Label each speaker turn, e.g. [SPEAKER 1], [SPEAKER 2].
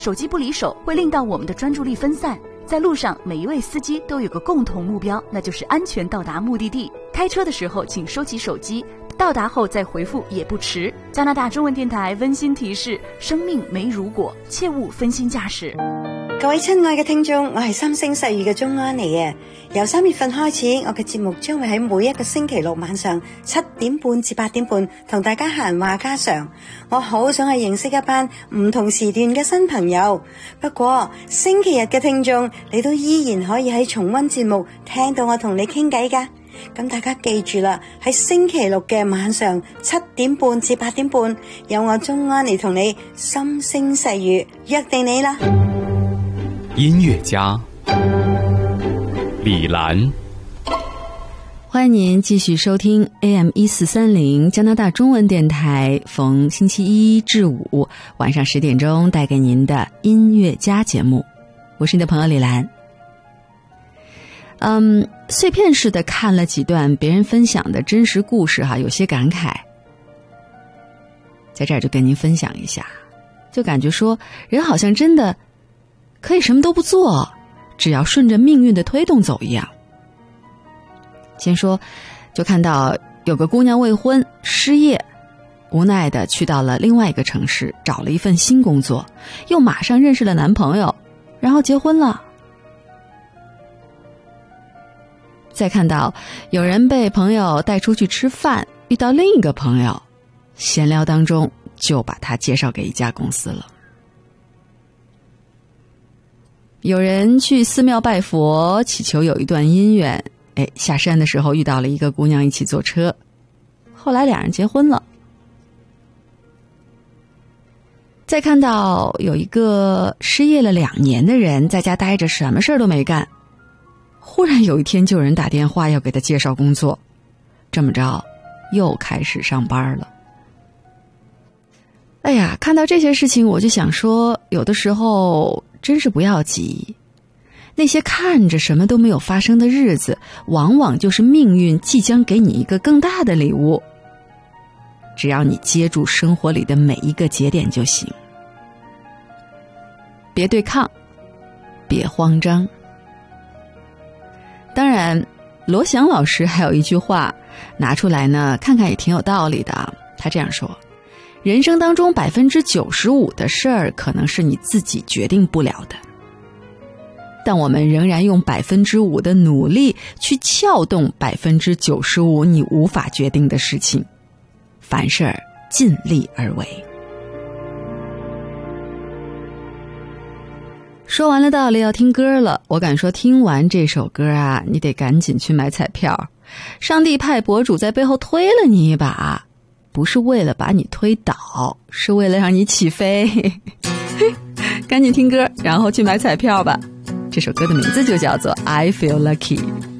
[SPEAKER 1] 手机不离手会令到我们的专注力分散。在路上，每一位司机都有个共同目标，那就是安全到达目的地。开车的时候请收起手機，到達後再回復也不遲。加拿大中文電台溫馨提示：生命沒如果，切勿分心駕駛。
[SPEAKER 2] 各位親愛嘅聽眾，我係三星細語嘅鍾安妮啊！由3月份開始，我嘅節目將會喺每一個星期六晚上7點半至8點半同大家閒話家常。我好想去認識一班唔同時段嘅新朋友。不過星期日嘅聽眾，你都依然可以喺重溫節目聽到我同你傾偈㗎。咁大家記住啦，喺星期六嘅晚上7點半至8點半，有我鍾安妮同你心聲細語，約定你啦。
[SPEAKER 3] 音樂家李蘭，
[SPEAKER 4] 歡迎您繼續收聽 AM1430 加拿大中文電台，逢星期一至五晚上10點鐘帶給您的音樂家節目，我是你的朋友李蘭。碎片式的看了幾段別人分享的真實故事有些感慨，在這兒就跟您分享一下，就感覺說人好像真的可以什麼都不做，只要順着命運的推動走一樣。先說，就看到有個姑娘未婚失業，無奈的去到了另外一個城市，找了一份新工作，又馬上認識了男朋友，然後結婚了。再看到有人被朋友帶出去吃飯，遇到另一個朋友，閒聊當中就把他介紹給一家公司了。有人去寺廟拜佛，祈求有一段姻緣，下山的時候遇到了一個姑娘一起坐車，後來兩人結婚了。再看到有一個失業了2年的人，在家待着什麼事都沒幹，忽然有一天就有人打電話要給他介紹工作，這麼着又開始上班了。哎呀，看到這些事情我就想說，有的時候真是不要急，那些看着什麼都沒有發生的日子，往往就是命運即將給你一個更大的禮物，只要你接住生活裡的每一個節點就行。別對抗，別慌張。當然羅翔老師還有一句話拿出來呢，看看也挺有道理的。他這樣說，人生當中95%的事兒可能是你自己決定不了的，但我們仍然用5%的努力去撬動95%你無法決定的事情，凡事兒盡力而為。說完了道理，要聽歌了。我敢說聽完這首歌啊，你得趕緊去買彩票。上帝派博主在背後推了你一把，不是為了把你推倒，是為了讓你起飛。趕緊聽歌，然後去買彩票吧。這首歌的名字就叫做 I Feel Lucky。